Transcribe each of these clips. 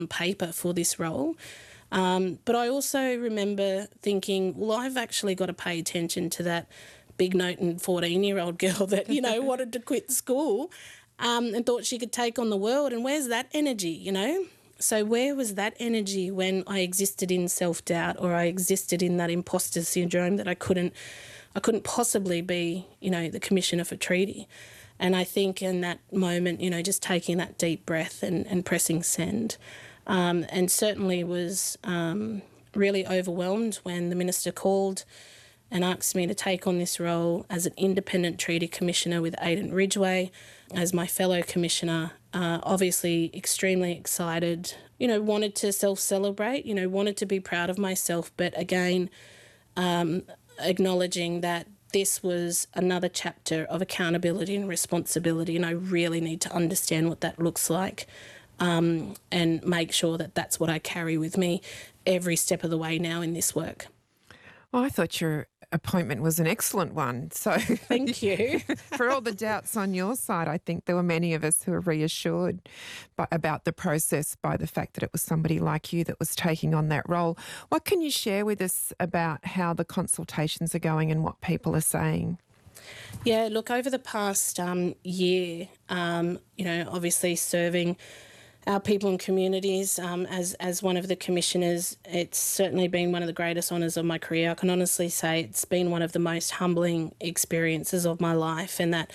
paper for this role. But I also remember thinking, well, I've actually got to pay attention to that big noting 14-year-old girl that, wanted to quit school and thought she could take on the world. And where's that energy, So where was that energy when I existed in self-doubt, or I existed in that imposter syndrome that I couldn't possibly be, the Commissioner for Treaty? And I think in that moment, just taking that deep breath and pressing send, and certainly was really overwhelmed when the Minister called and asked me to take on this role as an independent treaty commissioner with Aidan Ridgway as my fellow commissioner. Obviously extremely excited, wanted to self-celebrate, wanted to be proud of myself, but again, acknowledging that this was another chapter of accountability and responsibility, and I really need to understand what that looks like, and make sure that that's what I carry with me every step of the way now in this work. Well, I thought your appointment was an excellent one. So thank you. For all the doubts on your side, I think there were many of us who were reassured about the process by the fact that it was somebody like you that was taking on that role. What can you share with us about how the consultations are going and what people are saying? Yeah, look, over the past year, obviously serving our people and communities as one of the commissioners, it's certainly been one of the greatest honours of my career. I can honestly say it's been one of the most humbling experiences of my life, and that,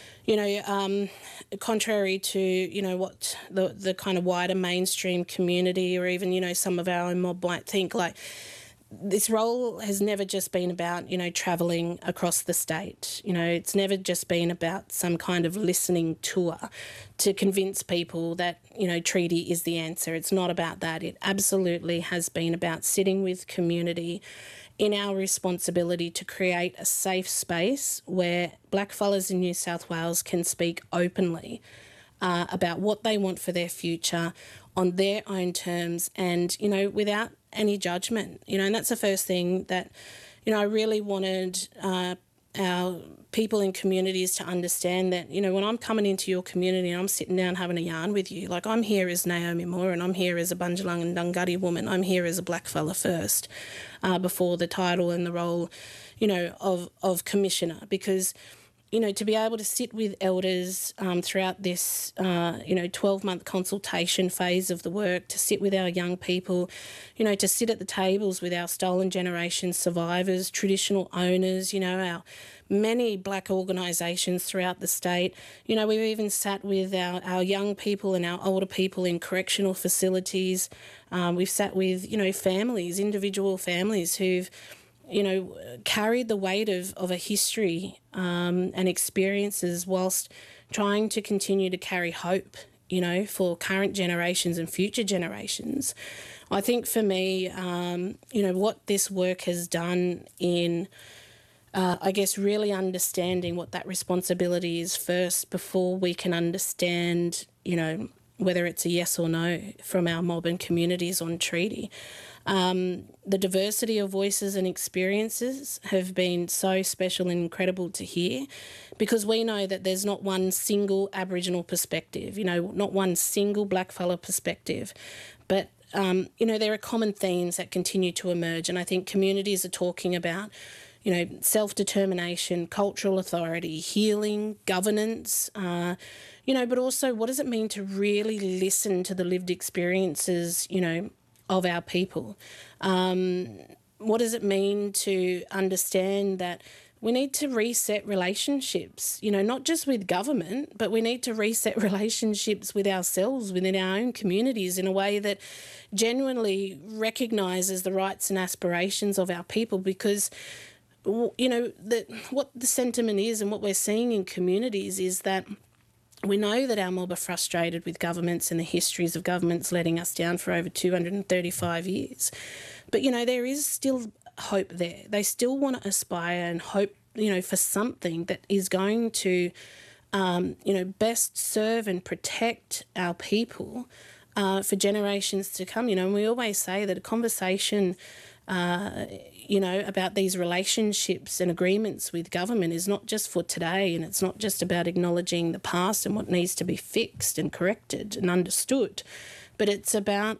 contrary to, what the kind of wider mainstream community or even, some of our own mob might think, like, this role has never just been about, travelling across the state. It's never just been about some kind of listening tour to convince people that, treaty is the answer. It's not about that. It absolutely has been about sitting with community in our responsibility to create a safe space where blackfellas in New South Wales can speak openly about what they want for their future on their own terms and, without any judgment, and that's the first thing that, I really wanted our people in communities to understand that, when I'm coming into your community and I'm sitting down having a yarn with you, like, I'm here as Naomi Moore and I'm here as a Bundjalung and Dunghutti woman. I'm here as a blackfella first, before the title and the role, of commissioner, because to be able to sit with elders throughout this, 12-month consultation phase of the work, to sit with our young people, to sit at the tables with our stolen generation survivors, traditional owners, our many black organisations throughout the state. We've even sat with our young people and our older people in correctional facilities. We've sat with, families, individual families who've carried the weight of a history and experiences whilst trying to continue to carry hope, for current generations and future generations. I think for me, what this work has done in, really understanding what that responsibility is first before we can understand, whether it's a yes or no from our mob and communities on treaty. The diversity of voices and experiences have been so special and incredible to hear, because we know that there's not one single Aboriginal perspective, not one single blackfella perspective, but, there are common themes that continue to emerge, and I think communities are talking about, self-determination, cultural authority, healing, governance, but also what does it mean to really listen to the lived experiences, of our people? What does it mean to understand that we need to reset relationships, not just with government, but we need to reset relationships with ourselves, within our own communities, in a way that genuinely recognises the rights and aspirations of our people, because what the sentiment is and what we're seeing in communities is that we know that our mob are frustrated with governments and the histories of governments letting us down for over 235 years. But, there is still hope there. They still want to aspire and hope, for something that is going to, best serve and protect our people for generations to come. And we always say that a conversation about these relationships and agreements with government is not just for today, and it's not just about acknowledging the past and what needs to be fixed and corrected and understood, but it's about